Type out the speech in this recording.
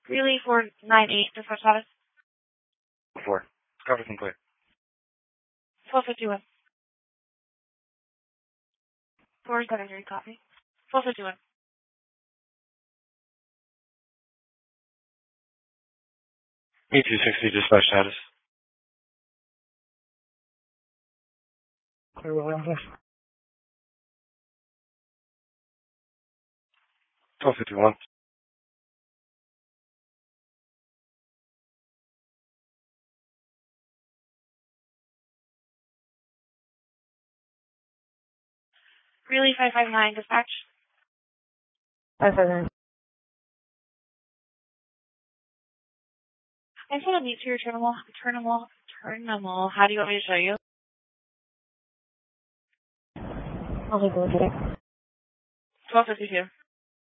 Relay 498, dispatch status. 4. Cover complete. 1251. 473, copy. 1251. E260 dispatch status. Clear Williams. 1251. Relay 559, dispatch. 559. I just want to meet to your terminal. How do you want me to show you? I'll take a look at it. 1252.